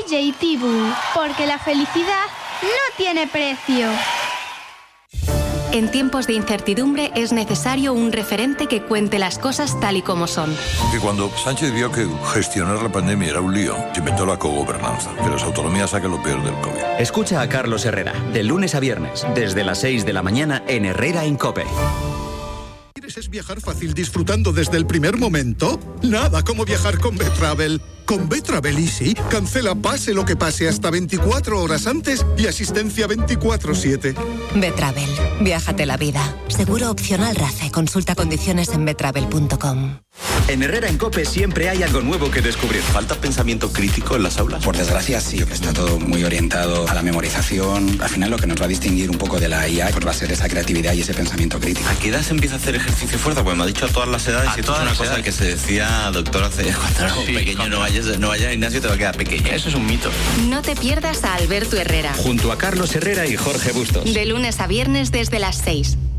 DJ Tibu, porque la felicidad no tiene precio. En tiempos de incertidumbre es necesario un referente que cuente las cosas tal y como son. Que cuando Sánchez vio que gestionar la pandemia era un lío, se inventó la cogobernanza, que las autonomías saquen lo peor del COVID. Escucha a Carlos Herrera, de lunes a viernes, desde las 6 de la mañana en Herrera en COPE. ¿Es viajar fácil disfrutando desde el primer momento? Nada como viajar con Betravel. Con Betravel Easy, cancela pase lo que pase hasta 24 horas antes y asistencia 24/7. Betravel, viájate la vida. Seguro opcional RACE. Consulta condiciones en betravel.com. En Herrera en COPE siempre hay algo nuevo que descubrir. ¿Falta pensamiento crítico en las aulas? Por desgracia sí, está todo muy orientado a la memorización. Al final lo que nos va a distinguir un poco de la IA pues va a ser esa creatividad y ese pensamiento crítico. ¿A qué edad se empieza a hacer ejercicio fuerza? Pues me ha dicho a todas las edades. Y esto es una cosa que se decía, doctor, hace cuando era pequeño, no vayas al gimnasio, te va a quedar pequeño. Eso es un mito. No te pierdas a Alberto Herrera. Junto a Carlos Herrera y Jorge Bustos. De lunes a viernes desde las 6.